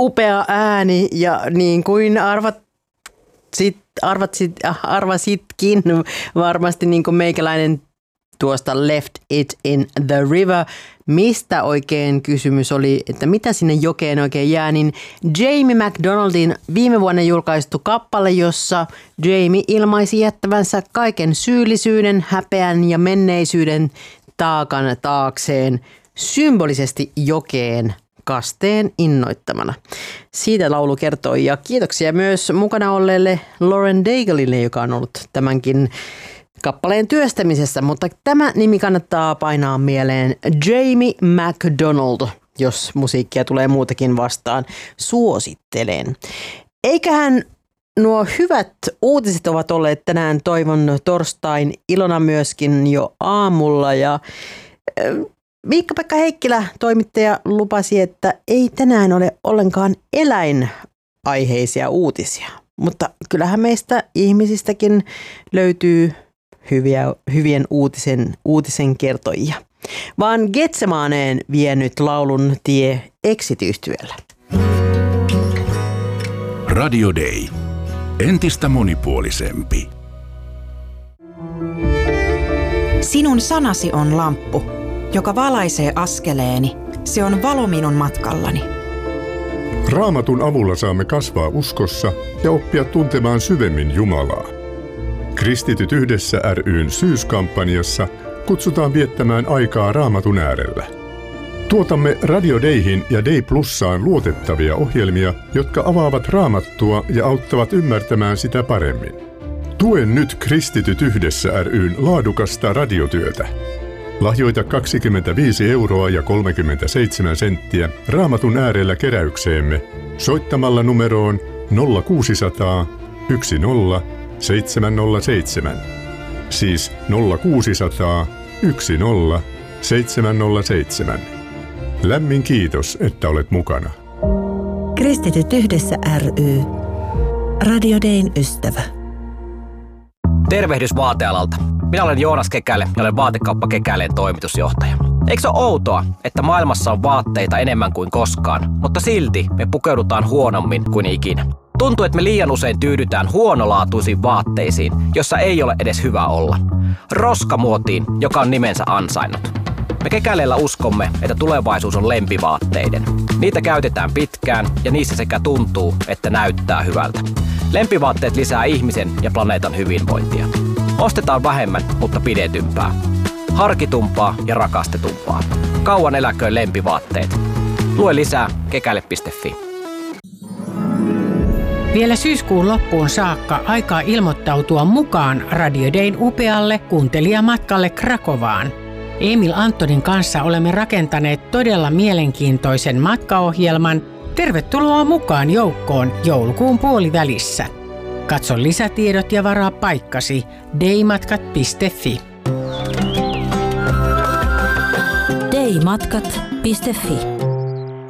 upea ääni ja niin kuin arvasitkin varmasti niin kuin meikäläinen tuosta Left It in the River. Mistä oikein kysymys oli, että mitä sinne jokeen oikein jää, niin Jamie McDonaldin viime vuonna julkaistu kappale, jossa Jamie ilmaisi jättävänsä kaiken syyllisyyden, häpeän ja menneisyyden taakan taakseen symbolisesti jokeen kasteen innoittamana. Siitä laulu kertoi ja kiitoksia myös mukana olleelle Lauren Daigleille, joka on ollut tämänkin kappaleen työstämisessä, mutta tämä nimi kannattaa painaa mieleen. Jamie McDonald, jos musiikkia tulee muutakin vastaan, suosittelen. Eiköhän nuo hyvät uutiset ovat olleet tänään toivon torstain ilona myöskin jo aamulla ja Miikka-Pekka Heikkilä, toimittaja, lupasi, että ei tänään ole ollenkaan eläinaiheisia uutisia, mutta kyllähän meistä ihmisistäkin löytyy hyvien uutisen kertojia. Vaan Getsemaneen vie nyt laulun tie Exit-yhtyeellä. Radio Day. Entistä monipuolisempi. Sinun sanasi on lamppu, joka valaisee askeleeni. Se on valo minun matkallani. Raamatun avulla saamme kasvaa uskossa ja oppia tuntemaan syvemmin Jumalaa. Kristityt yhdessä ry:n syyskampanjassa kutsutaan viettämään aikaa Raamatun äärellä. Tuotamme Radio Dayhin ja Day Plussaan luotettavia ohjelmia, jotka avaavat Raamattua ja auttavat ymmärtämään sitä paremmin. Tue nyt Kristityt yhdessä ry:n laadukasta radiotyötä. Lahjoita 25 € ja 37 senttiä Raamatun äärellä keräykseemme soittamalla numeroon 0600 10 707. Siis 0600 10 707. Lämmin kiitos, että olet mukana. Kristityt yhdessä ry. Radio Dayn ystävä. Tervehdys vaatealalta. Minä olen Joonas Kekäle ja olen Vaatekauppa Kekäleen toimitusjohtaja. Eikö se ole outoa, että maailmassa on vaatteita enemmän kuin koskaan, mutta silti me pukeudutaan huonommin kuin ikinä? Tuntuu, että me liian usein tyydytään huonolaatuisiin vaatteisiin, jossa ei ole edes hyvä olla. Roskamuotiin, joka on nimensä ansainnut. Me Kekäleellä uskomme, että tulevaisuus on lempivaatteiden. Niitä käytetään pitkään ja niissä sekä tuntuu, että näyttää hyvältä. Lempivaatteet lisää ihmisen ja planeetan hyvinvointia. Ostetaan vähemmän, mutta pidetympää. Harkitumpaa ja rakastetumpaa. Kauan eläköön lempivaatteet. Lue lisää kekäle.fi. Vielä syyskuun loppuun saakka aikaa ilmoittautua mukaan Radio Dayn upealle kuuntelijamatkalle Krakovaan. Emil Antonin kanssa olemme rakentaneet todella mielenkiintoisen matkaohjelman. Tervetuloa mukaan joukkoon joulukuun puolivälissä. Katso lisätiedot ja varaa paikkasi daymatkat.fi. daymatkat.fi